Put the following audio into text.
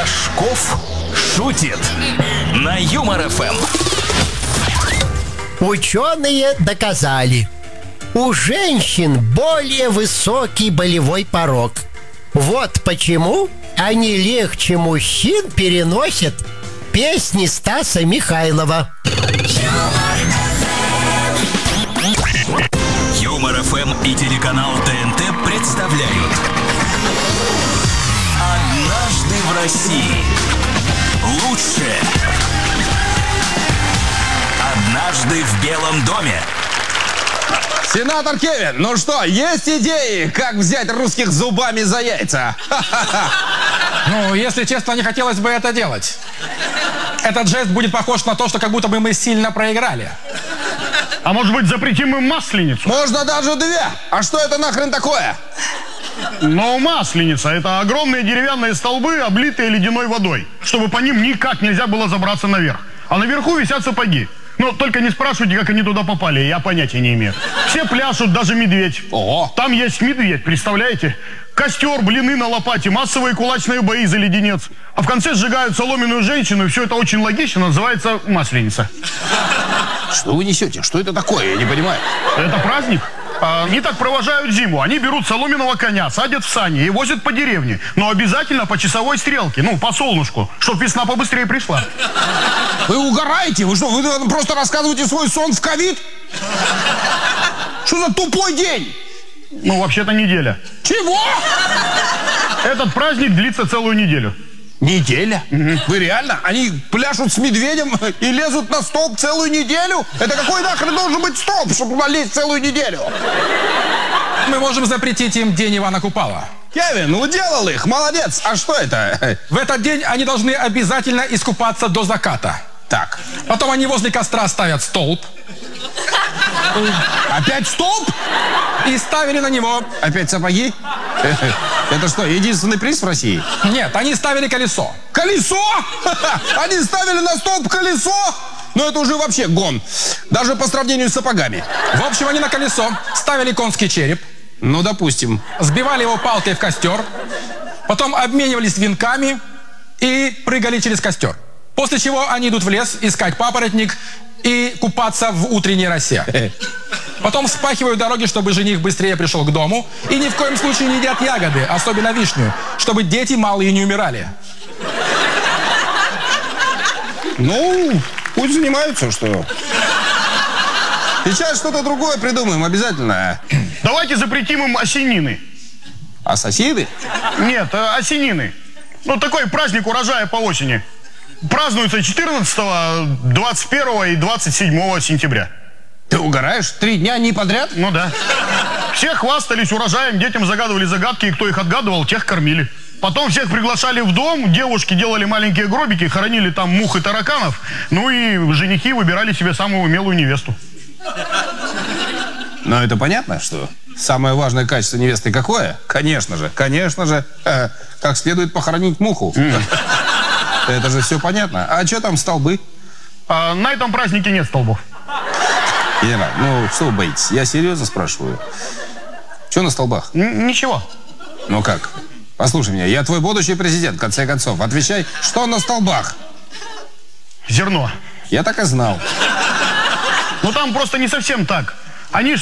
Рожков шутит на Юмор ФМ. Ученые доказали, у женщин более высокий болевой порог. Вот почему они легче мужчин переносят песни Стаса Михайлова. Юмор ФМ и телеканал ТНТ представляют «Однажды в России». Лучшее. «Однажды в Белом доме». Сенатор Кевин, ну что, есть идеи, как взять русских зубами за яйца? Ну, если честно, не хотелось бы это делать. Этот жест будет похож на то, что как будто бы мы сильно проиграли. А может быть, запретим им масленицу? Можно даже две. А что это нахрен такое? Но масленица — это огромные деревянные столбы, облитые ледяной водой, чтобы по ним никак нельзя было забраться наверх. А наверху висят сапоги. Но только не спрашивайте, как они туда попали, я понятия не имею. Все пляшут, даже медведь. Ого. Там есть медведь, представляете? Костер, блины на лопате, массовые кулачные бои за леденец. А в конце сжигают соломенную женщину, и все это очень логично, называется масленица. Что вы несете? Что это такое? Я не понимаю. Это праздник? Они так провожают зиму. Они берут соломенного коня, садят в сани и возят по деревне. Но обязательно по часовой стрелке, по солнышку, чтобы весна побыстрее пришла. Вы угораете? Вы что, вы просто рассказываете свой сон в ковид? Что за тупой день? Вообще-то неделя. Чего? Этот праздник длится целую неделю. Неделя? Вы реально? Они пляшут с медведем и лезут на столб целую неделю? Это какой нахрен должен быть столб, чтобы лезть целую неделю? Мы можем запретить им День Ивана Купала. Кевин, уделал их, молодец. А что это? В этот день они должны обязательно искупаться до заката. Так. Потом они возле костра ставят столб. Опять столб? И ставили на него... Опять сапоги? Это что, единственный приз в России? Нет, они ставили колесо. Колесо? Они ставили на столб колесо? Ну это уже вообще гон. Даже по сравнению с сапогами. В общем, они на колесо ставили конский череп. Ну, допустим. Сбивали его палкой в костер. Потом обменивались венками и прыгали через костер. После чего они идут в лес искать папоротник и купаться в утренней росе. Потом вспахивают дороги, чтобы жених быстрее пришел к дому. И ни в коем случае не едят ягоды, особенно вишню, чтобы дети малые не умирали. Ну, пусть занимаются, что. Сейчас что-то другое придумаем, обязательно. Давайте запретим им осенины. Ассасины? Нет, осенины. Такой праздник урожая по осени. Празднуется 14, 21 и 27 сентября. Ты угораешь? 3 дня не подряд? Ну да. Все хвастались урожаем, детям загадывали загадки, и кто их отгадывал, тех кормили. Потом всех приглашали в дом, девушки делали маленькие гробики, хоронили там мух и тараканов, и женихи выбирали себе самую умелую невесту. Но это понятно, что самое важное качество невесты какое? Конечно же, как следует похоронить муху. Это же все понятно. А что там столбы? На этом празднике нет столбов. Ира, что вы боитесь? Я серьезно спрашиваю. Что на столбах? Ничего. Ну как? Послушай меня, я твой будущий президент, в конце концов. Отвечай, что на столбах? Зерно. Я так и знал. Там просто не совсем так. Они